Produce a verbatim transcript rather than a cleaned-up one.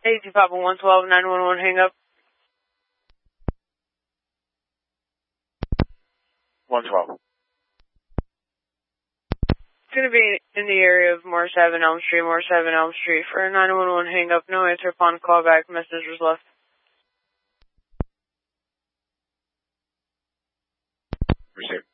eight two five one twelve nine one one, hang up. one twelve. It's going to be in the area of Morris Avenue, Elm Street, Morris Avenue, Elm Street. For nine one one, hang up. No answer upon callback. Message was left. Receive.